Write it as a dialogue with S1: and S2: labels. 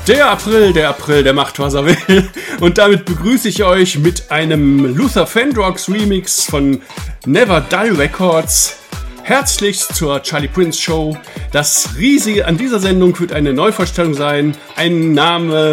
S1: Der April, der macht, was er will. Und damit begrüße ich euch mit einem Luther Vandross Remix von Never Die Records. Herzlichst zur Charlie Prince Show. Das Riesige an dieser Sendung wird eine Neuvorstellung sein. Ein Name